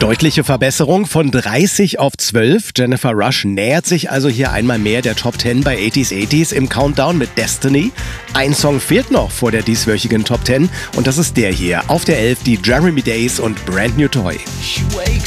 Deutliche Verbesserung von 30 auf 12. Jennifer Rush nähert sich also hier einmal mehr der Top 10 bei 80s im Countdown mit Destiny. Ein Song fehlt noch vor der dieswöchigen Top 10 und das ist der hier. Auf der 11 die Jeremy Days und Brand New Toy.